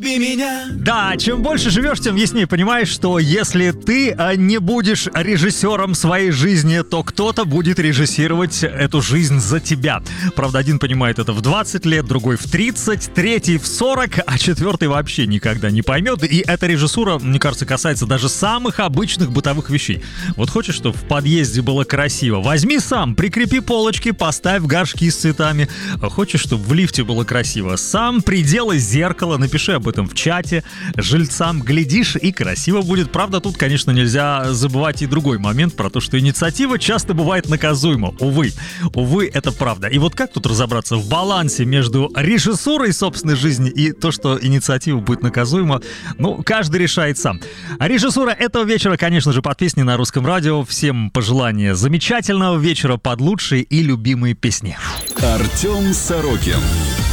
Да, чем больше живешь, тем яснее понимаешь, что если ты не будешь режиссером своей жизни, то кто-то будет режиссировать эту жизнь за тебя. Правда, один понимает это в 20 лет, другой в 30, третий в 40, а четвертый вообще никогда не поймет. И эта режиссура, мне кажется, касается даже самых обычных бытовых вещей. Вот хочешь, чтобы в подъезде было красиво? Возьми сам, прикрепи полочки, поставь горшки с цветами. Хочешь, чтобы в лифте было красиво? Сам приделай зеркало, напиши об этом в чате жильцам, глядишь, и красиво будет. Правда, тут, конечно, нельзя забывать и другой момент про то, что инициатива часто бывает наказуема. Увы, это правда. И вот как тут разобраться в балансе между режиссурой собственной жизни и то, что инициатива будет наказуема? Ну, каждый решает сам. А режиссура этого вечера, конечно же, под песни на Русском радио. Всем пожелания замечательного вечера под лучшие и любимые песни. Артем Сорокин.